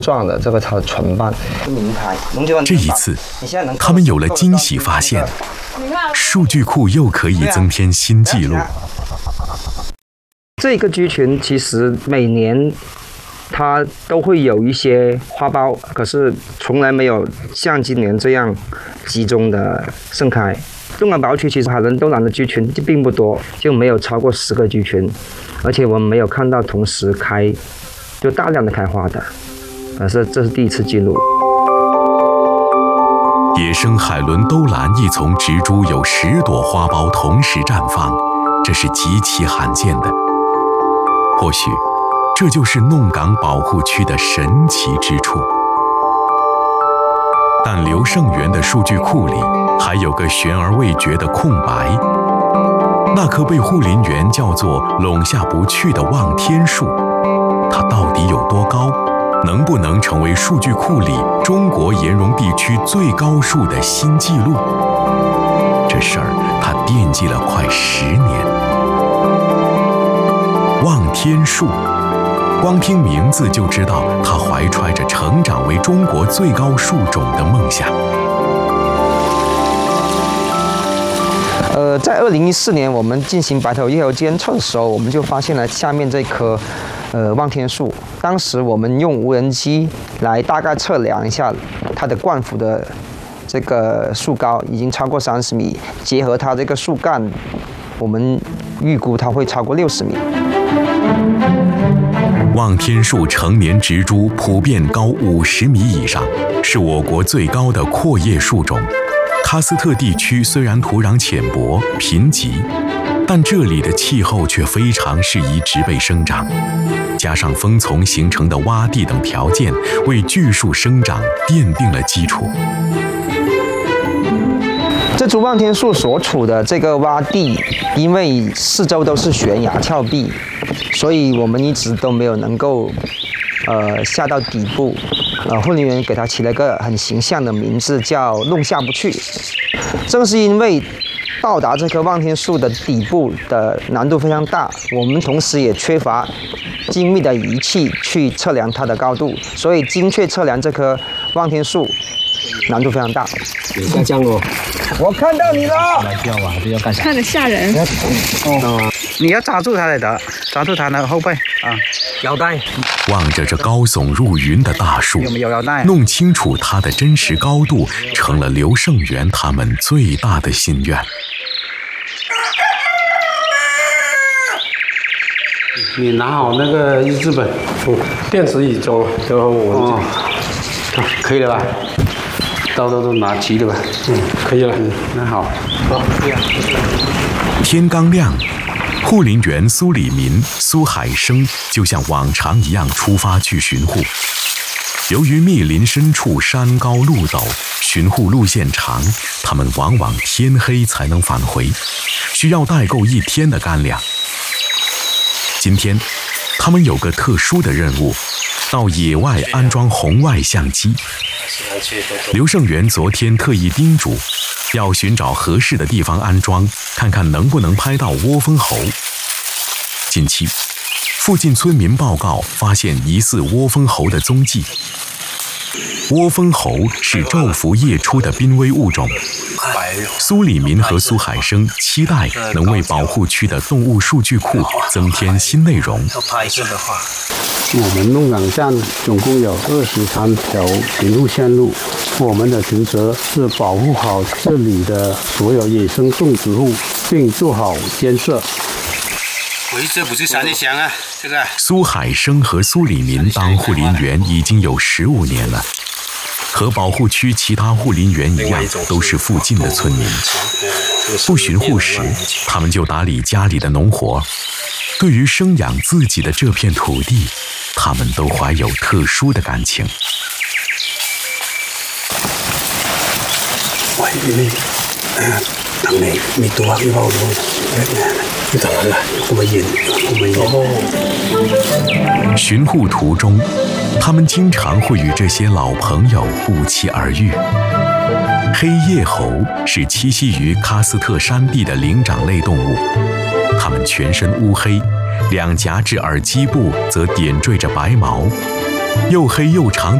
状的这个它的唇瓣。 这一次，他们有了惊喜发现，数据库又可以增添新纪录。 这个居群其实每年它都会有一些花苞，可是从来没有像今年这样集中的盛开。东港保护区其实海伦东南的居群就并不多，就没有超过10个居群，而且我们没有看到同时开，就大量的开花的，这是第一次记录。 野生海伦兜兰一丛植株有10朵花苞同时绽放，这是极其罕见的。或许，这就是弄港保护区的神奇之处。但刘胜元的数据库里还有个悬而未决的空白，那棵被护林员叫做拢下不去的望天树，它到底有多高？能不能成为数据库里中国岩溶地区最高树的新纪录？这事儿他惦记了快10年。望天树，光听名字就知道他怀揣着成长为中国最高树种的梦想。 在2014年我们进行白头叶猴监测的时候，我们就发现了下面这棵望天树。当时我们用无人机来大概测量一下它的冠幅的这个树高，已经超过30米，结合它这个树干，我们预估它会超过60米。 望天树成年植株普遍高50米以上，是我国最高的阔叶树种。喀斯特地区虽然土壤浅薄贫瘠，但这里的气候却非常适宜植被生长，加上风丛形成的洼地等条件，为巨树生长奠定了基础。 这株望天树所处的这个洼地，因为四周都是悬崖峭壁，所以我们一直都没有能够下到底部。护林员给它起了一个很形象的名字，叫“弄下不去”。正是因为到达这棵望天树的底部的难度非常大，我们同时也缺乏精密的仪器去测量它的高度，所以精确测量这棵望天树难度非常大。 你下降哦！ 我看到你了！ 要啊，这要干啥？ 看着吓人。 你要抓住它才得，抓住它的后背啊，腰带。 望着这高耸入云的大树， 有没有腰带？ 弄清楚它的真实高度，成了刘胜元他们最大的心愿。 你拿好那个日志本，电子椅中，然后我可以了吧？刀都拿齐了吧？可以了。那好。好， 天刚亮，护林员苏礼民、苏海生就像往常一样出发去巡护。由于密林深处山高路陡，巡护路线长，他们往往天黑才能返回，需要带够1天的干粮。今天，他们有个特殊的任务，到野外安装红外相机。刘胜元昨天特意叮嘱，要寻找合适的地方安装，看看能不能拍到窝蜂猴。近期，附近村民报告发现疑似窝蜂猴的踪迹。窝蜂猴是昼伏夜出的濒危物种。苏礼民和苏海生期待能为保护区的动物数据库增添新内容。 我们弄港站总共有23条巡护线路，我们的职责是保护好这里的所有野生动植物，并做好监测。 这不是山里乡啊，这个。 苏海生和苏礼民当护林员已经有15年了，和保护区其他护林员一样，都是附近的村民。不巡护时，他们就打理家里的农活。对于生养自己的这片土地，他们都怀有特殊的感情。巡护途中，他们经常会与这些老朋友不期而遇。黑叶猴是栖息于喀斯特山地的灵长类动物，它们全身乌黑，两颊至耳基部则点缀着白毛， 又黑又长的